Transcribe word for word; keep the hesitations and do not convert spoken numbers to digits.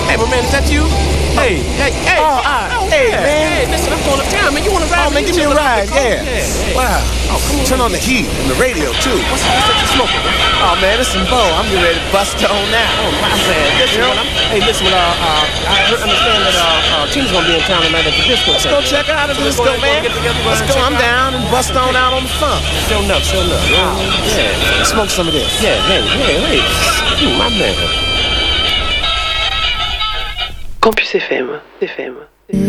Hey, my man, is that you? Hey, hey, hey. Oh, uh, oh hey, yeah. man. Hey, listen, I'm going uptown, man. You want to ride? Oh, man, give me a ride, yeah. yeah. yeah. Wow. Oh, come on. Turn on the heat and the radio, too. What's that you smoking? Oh, man, it's some Bo. I'm getting ready to bust on now. Oh, my man. Listen, You know? when I'm, hey, listen, uh, uh, I understand that uh, uh, Tina's going to be in town tonight at the disco. Let's go check out. So Let's go go, ahead, man. Get together, go Let's ahead go. and I'm check down and bust on out on the funk. Show enough, show enough. Yeah. Smoke some of this. Yeah, man, yeah, hey. Ooh, my man. Campus F M, F M.